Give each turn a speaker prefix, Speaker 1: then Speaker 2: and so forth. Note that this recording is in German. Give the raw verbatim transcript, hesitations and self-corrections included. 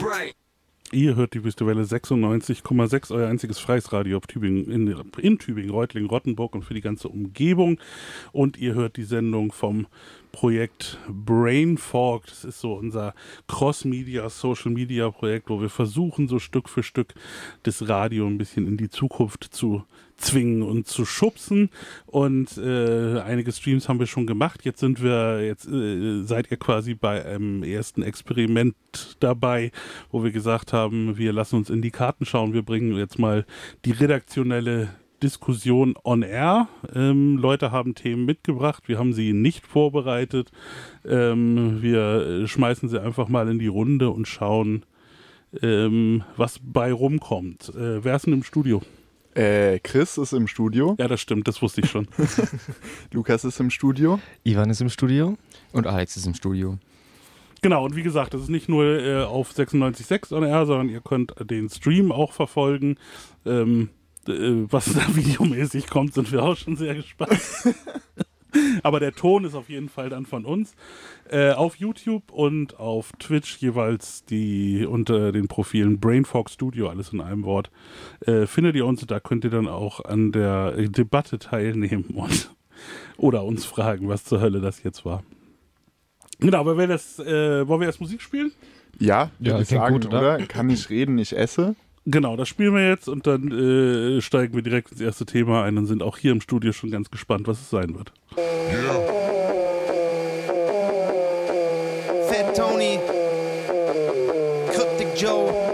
Speaker 1: Ihr hört die Wüstewelle sechsundneunzig Komma sechs, euer einziges freies Radio auf Tübingen, in, in Tübingen, Reutlingen, Rottenburg und für die ganze Umgebung. Und ihr hört die Sendung vom Projekt Brainfork. Das ist so unser Cross-Media, Social-Media-Projekt, wo wir versuchen, so Stück für Stück das Radio ein bisschen in die Zukunft zu zwingen und zu schubsen. Und äh, einige Streams haben wir schon gemacht. Jetzt sind wir, jetzt äh, seid ihr quasi bei einem ersten Experiment dabei, wo wir gesagt haben, wir lassen uns in die Karten schauen. Wir bringen jetzt mal die redaktionelle Diskussion on air. Ähm, Leute haben Themen mitgebracht, wir haben sie nicht vorbereitet. Ähm, wir schmeißen sie einfach mal in die Runde und schauen, ähm, was bei rumkommt. Äh, wer ist denn im Studio?
Speaker 2: Äh, Chris ist im Studio.
Speaker 1: Ja, das stimmt, das wusste ich schon.
Speaker 2: Lukas ist im Studio.
Speaker 3: Ivan ist im Studio. Und Alex ist im Studio.
Speaker 1: Genau, und wie gesagt, das ist nicht nur äh, auf sechsundneunzig Komma sechs on air, sondern ihr könnt den Stream auch verfolgen. Ähm, äh, was da videomäßig kommt, sind wir auch schon sehr gespannt. Aber der Ton ist auf jeden Fall dann von uns. Äh, auf YouTube und auf Twitch jeweils die unter den Profilen Brainfork Studio, alles in einem Wort, äh, findet ihr uns. Da könnt ihr dann auch an der Debatte teilnehmen und oder uns fragen, was zur Hölle das jetzt war. Genau, aber wir das, äh, wollen wir erst Musik spielen?
Speaker 2: Ja,
Speaker 3: Ja,
Speaker 2: würde ich
Speaker 3: klingt
Speaker 2: sagen,
Speaker 3: gut, oder?
Speaker 2: oder? Kann ich reden, ich esse.
Speaker 1: Genau, das spielen wir jetzt und dann äh, steigen wir direkt ins erste Thema ein und sind auch hier im Studio schon ganz gespannt, was es sein wird.
Speaker 4: Yeah. Fat Tony, Cryptic Joe.